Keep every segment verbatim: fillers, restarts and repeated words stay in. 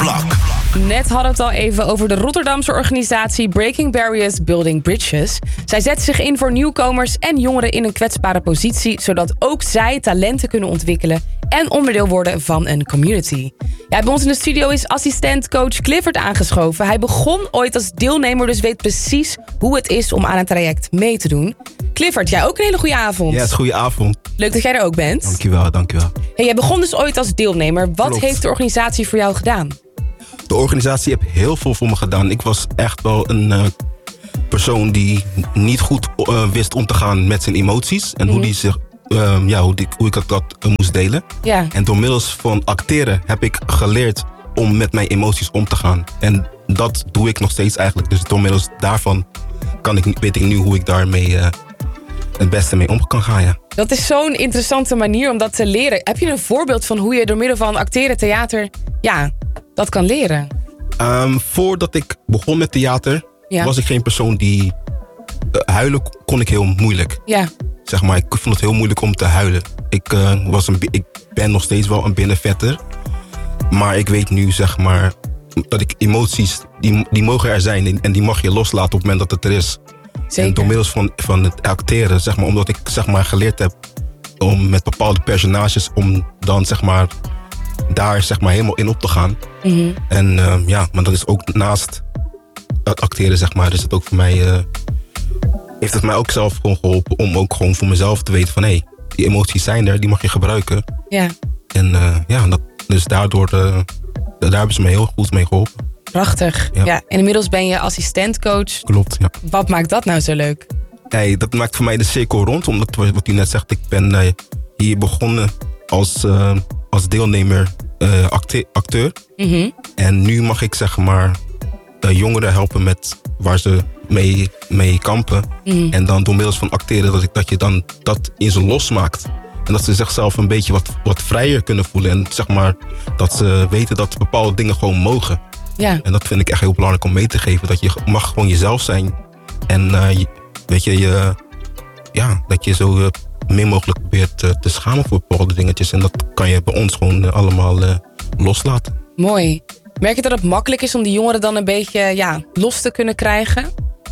Blok. Net hadden we het al even over de Rotterdamse organisatie Breaking Barriers, Building Bridges. Zij zetten zich in voor nieuwkomers en jongeren in een kwetsbare positie, zodat ook zij talenten kunnen ontwikkelen en onderdeel worden van een community. Ja, bij ons in de studio is assistent-coach Clifford aangeschoven. Hij begon ooit als deelnemer, dus weet precies hoe het is om aan een traject mee te doen. Clifford, jij ook een hele goede avond. Ja, het is een goede avond. Leuk dat jij er ook bent. Dankjewel, dankjewel. Hey, jij begon dus ooit als deelnemer. Wat Klopt. heeft de organisatie voor jou gedaan? De organisatie heeft heel veel voor me gedaan. Ik was echt wel een uh, persoon die niet goed uh, wist om te gaan met zijn emoties. En mm. hoe, die zich, uh, ja, hoe, die, hoe ik dat, dat uh, moest delen. Ja. En door middels van acteren heb ik geleerd om met mijn emoties om te gaan. En dat doe ik nog steeds eigenlijk. Dus door middels daarvan kan ik, weet ik nu hoe ik daarmee uh, het beste mee om kan gaan. Ja. Dat is zo'n interessante manier om dat te leren. Heb je een voorbeeld van hoe je door middel van acteren, theater, ja, dat kan leren? Um, voordat ik begon met theater, ja. was ik geen persoon die... Uh, huilen kon ik heel moeilijk. Ja. Zeg maar, ik vond het heel moeilijk om te huilen. Ik, uh, was een, ik ben nog steeds wel een binnenvetter. Maar ik weet nu, zeg maar, dat ik emoties, die, die mogen er zijn. En die mag je loslaten op het moment dat het er is. Zeker. En door middels van, van het acteren, zeg maar, omdat ik zeg maar, geleerd heb om met bepaalde personages, om dan zeg maar, daar zeg maar, helemaal in op te gaan. Mm-hmm. En uh, ja, maar dat is ook naast het acteren, zeg maar, is het ook voor mij, uh, heeft het mij ook zelf gewoon geholpen om ook gewoon voor mezelf te weten van hé, hey, die emoties zijn er, die mag je gebruiken. Ja. En uh, ja, dat, dus daardoor, uh, daar hebben ze me heel goed mee geholpen. Prachtig. Ja. Ja. En inmiddels ben je assistentcoach. Klopt, ja. Wat maakt dat nou zo leuk? Nee, dat maakt voor mij de cirkel rond, omdat wat u net zegt, ik ben uh, hier begonnen als, uh, als deelnemer uh, acte- acteur. Mm-hmm. En nu mag ik zeg maar uh, jongeren helpen met waar ze mee, mee kampen. Mm. En dan door middels van acteren dat, ik, dat je dan dat in ze losmaakt. En dat ze zichzelf een beetje wat, wat vrijer kunnen voelen. En zeg maar dat ze weten dat bepaalde dingen gewoon mogen. Ja. En dat vind ik echt heel belangrijk om mee te geven. Dat je mag gewoon jezelf zijn. En uh, je, weet je, je, ja, dat je zo uh, min mogelijk probeert uh, te schamen voor bepaalde dingetjes. En dat kan je bij ons gewoon uh, allemaal uh, loslaten. Mooi. Merk je dat het makkelijk is om die jongeren dan een beetje ja, los te kunnen krijgen?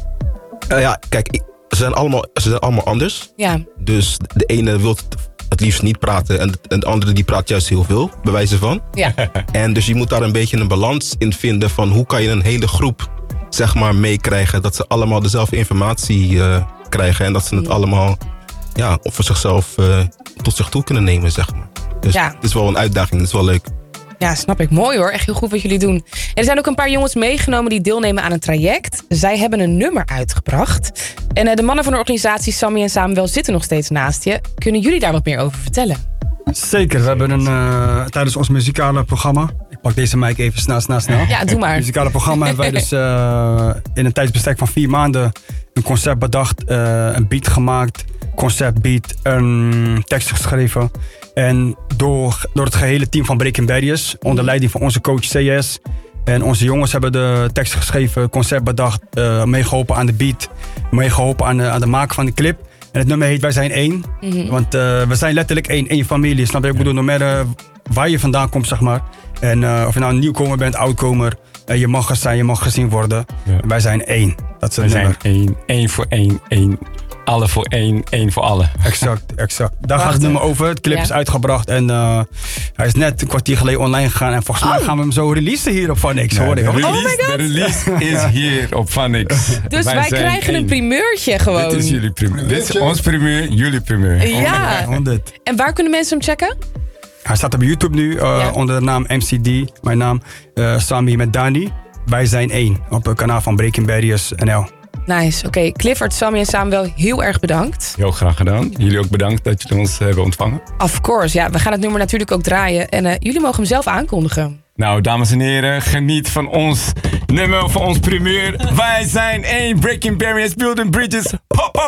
Uh, ja, kijk, ze zijn allemaal, ze zijn allemaal anders. Ja. Dus de ene wil het liefst niet praten en de andere die praat juist heel veel, bij wijze van. Ja. En dus je moet daar een beetje een balans in vinden van hoe kan je een hele groep zeg maar meekrijgen dat ze allemaal dezelfde informatie uh, krijgen en dat ze het mm. allemaal ja, voor zichzelf uh, tot zich toe kunnen nemen, zeg maar. Dus ja. het is wel een uitdaging, het is wel leuk. Ja, snap ik. Mooi hoor. Echt heel goed wat jullie doen. Er zijn ook een paar jongens meegenomen die deelnemen aan een traject. Zij hebben een nummer uitgebracht. En uh, de mannen van de organisatie Sammy en Samuel zitten nog steeds naast je. Kunnen jullie daar wat meer over vertellen? Zeker. We hebben een, uh, tijdens ons muzikale programma... Ik pak deze mic even snel, snel, snel. Ja, doe maar. Het muzikale programma hebben wij dus uh, in een tijdsbestek van vier maanden... een concept bedacht, uh, een beat gemaakt, concept beat, een tekst geschreven... En door, door het gehele team van Breaking Barriers, onder leiding van onze coach C S. En onze jongens hebben de tekst geschreven, concept bedacht, uh, meegeholpen aan de beat, meegeholpen aan de, aan de maken van de clip. En het nummer heet Wij zijn één. Mm-hmm. Want uh, we zijn letterlijk één, één familie. Snap je? Ik bedoel, no matter waar je vandaan komt, zeg maar. En uh, of je nou een nieuwkomer bent, oudkomer, uh, je mag er zijn, je mag gezien worden. Ja. Wij zijn één. Dat is het Wij nummer. zijn één, één voor één, één. Alle voor één, één voor alle. Exact, exact. Daar Wacht, gaat het nummer over. Het clip ja. is uitgebracht en uh, hij is net een kwartier geleden online gegaan. En volgens oh. mij gaan we hem zo releasen hier op Funix. Ja, hoor ik. De release, oh my God. de release is hier op Funix. Dus wij, wij krijgen één. een primeurtje gewoon. Dit is jullie primeur. Dit is ons primeur, jullie primeur. Ja. honderd. En waar kunnen mensen hem checken? Hij staat op YouTube nu uh, ja. onder de naam M C D. Mijn naam uh, Sami met Dani. Wij zijn één op het kanaal van Breaking Barriers N L. Nice, oké. Okay. Clifford, Sammy en Samuel, heel erg bedankt. Heel graag gedaan. Jullie ook bedankt dat jullie ons hebben ontvangen. Of course, ja. We gaan het nummer natuurlijk ook draaien. En uh, jullie mogen hem zelf aankondigen. Nou, dames en heren, geniet van ons nummer, van ons primeur. Wij zijn één, Breaking Barriers, Building Bridges. Hop, hop.